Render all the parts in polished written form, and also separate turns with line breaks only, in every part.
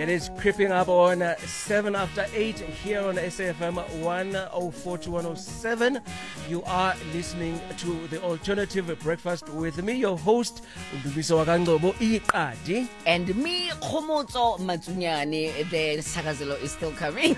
It is creeping up on 7 after 8 here on SAFM 104 to 107. You are listening to the Alternative Breakfast with me, your host, Ndumiso Wakangcobo Iqadi.
And me, Khomotso Matsunyane. The Sakazelo is still coming.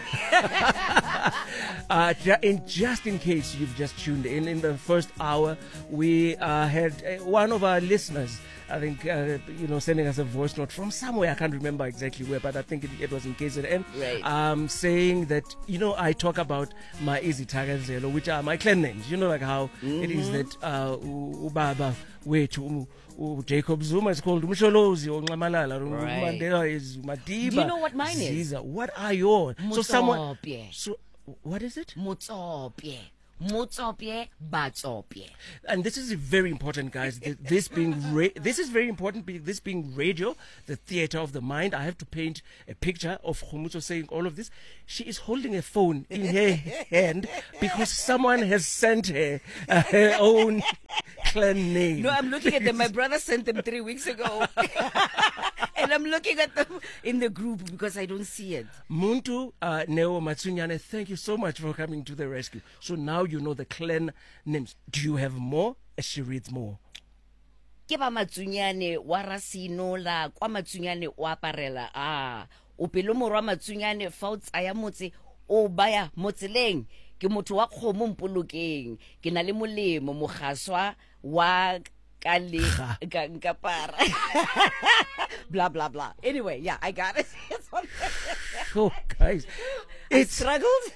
Just in case you've just tuned in the first hour, we had one of our listeners, I think, sending us a voice note from somewhere. I can't remember exactly where, but I think it was in KZN.
Right.
Saying that, I talk about my Easy Tagazelo, which are my clan names. You know, like how it is that Ubaba, Jacob Zuma is called Umsholozi or Ngamalala.
Right.
Mandela is Madiba.
Do you know what mine is?
Ziza. What are yours? So what is it?
Motsopye, Batsopye.
And this is very important, guys. This is very important. This being radio, the theater of the mind. I have to paint a picture of Khomotso saying all of this. She is holding a phone in her hand because someone has sent her her own clan name.
No, I'm looking at them. My brother sent them 3 weeks ago. And I'm looking at them in the group because I don't see it.
Muntu Neo Matsunyane, thank you so much for coming to the rescue. So now you know the clan names. Do you have more? As she reads more.
Keba Matsunyane, Warasinola, Kwa Matsunyane, Waparela. Upelo morwa Matsunyane, Fouts Ayamotse, O Baya Motseleng, ke motho wa kgomo mpolokeng, ke na le molemo mogaswa wa Kapara. Blah blah blah. Anyway, yeah, I got it.
Oh, guys,
I struggled.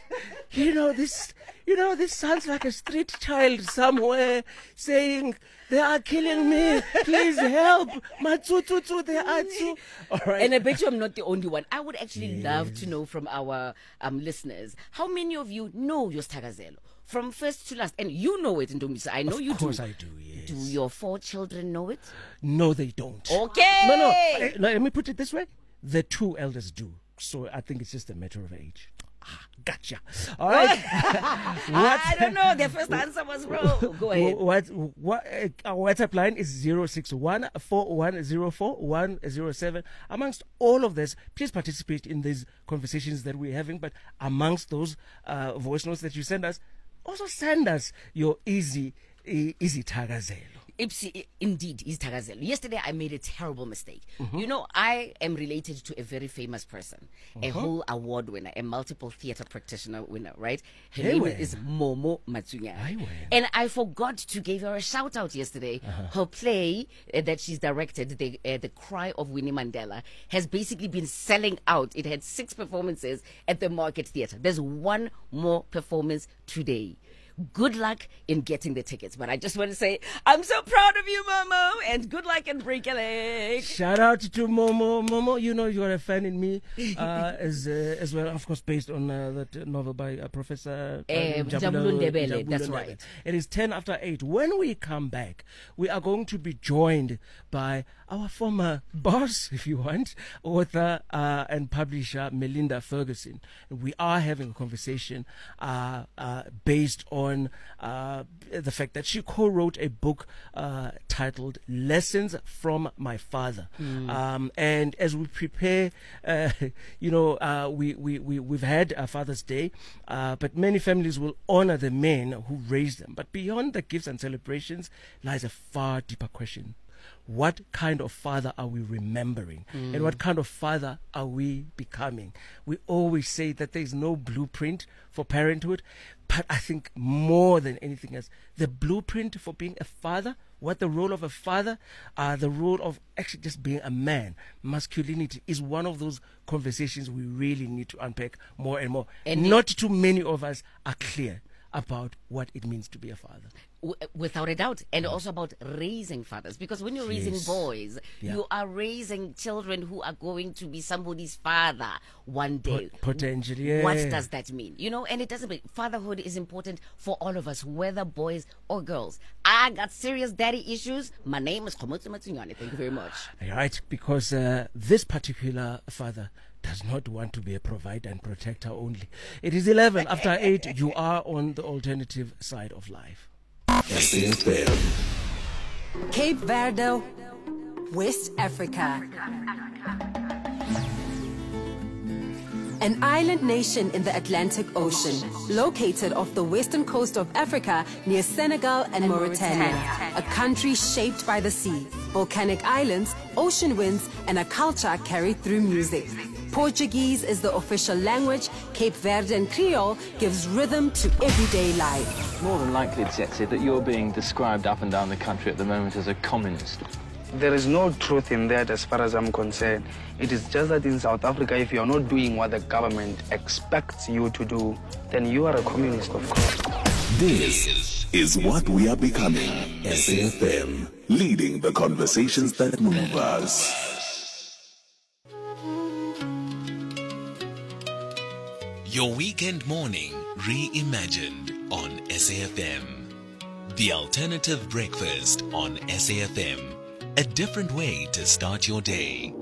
This sounds like a street child somewhere saying, "They are killing me. Please help, Matsutsutsu, they are too." All right.
And I bet you I'm not the only one. I would actually love to know from our listeners, how many of you know your Tagazelo from first to last, and you know it, Ndomisa. I know you do.
Of course I do. Yes.
Do your 4 children know it?
No, they don't.
Okay.
No. Let me put it this way: the 2 elders do. So I think it's just a matter of age. Gotcha. All right.
I don't know. The first answer was wrong. Go ahead.
Our WhatsApp line is 061-4104-107. Amongst all of this, please participate in these conversations that we're having. But amongst those voice notes that you send us, also send us your easy Tagazelo.
Ipsi, indeed, is Tagazelo. Yesterday, I made a terrible mistake. You know, I am related to a very famous person, a whole award winner, a multiple theater practitioner winner, right? Her name is Momo Matsunyane. And I forgot to give her a shout out yesterday. Her play that she's directed, The Cry of Winnie Mandela, has basically been selling out. It had 6 performances at the Market Theatre. There's 1 more performance today. Good luck in getting the tickets. But I just want to say, I'm so proud of you, Momo, and good luck in breaking it.
Shout out to Momo. Momo, you know you're a fan in me as well, of course, based on that novel by Professor
Jabu Ndebele. That's right.
It is 10 after 8. When we come back, we are going to be joined by our former boss, if you want, author and publisher Melinda Ferguson. We are having a conversation based on the fact that she co-wrote a book titled Lessons from My Father. And as we prepare, we've had Father's Day, but many families will honor the men who raised them. But beyond the gifts and celebrations lies a far deeper question. What kind of father are we remembering? And what kind of father are we becoming? We always say that there is no blueprint for parenthood, but I think more than anything else, the blueprint for being a father, what the role of a father, the role of actually just being a man, masculinity, is one of those conversations we really need to unpack more and more. And not too many of us are clear about what it means to be a father.
Without a doubt. And also about raising fathers. Because when you're raising boys, you are raising children who are going to be somebody's father one day.
Potentially, yeah.
What does that mean? And it doesn't mean fatherhood is important for all of us, whether boys or girls. I got serious daddy issues. My name is Khomotso Matsunyane. Thank you very much.
Right, because this particular father does not want to be a provider and protector only. It is 11 after 8. You are on the alternative side of life.
Cape Verde, West Africa. an island nation in the Atlantic Ocean, located off the western coast of Africa near Senegal and Mauritania, a country shaped by the sea, volcanic islands, ocean winds, and a culture carried through music. Portuguese is the official language. Cape Verdean Creole gives rhythm to everyday life.
More than likely, Tsetse, that you're being described up and down the country at the moment as a communist.
There is no truth in that as far as I'm concerned. It is just that in South Africa, if you're not doing what the government expects you to do, then you are a communist, of course.
This is what we are becoming. SAFM, leading the conversations that move us.
Your weekend morning reimagined on SAFM. The alternative breakfast on SAFM. A different way to start your day.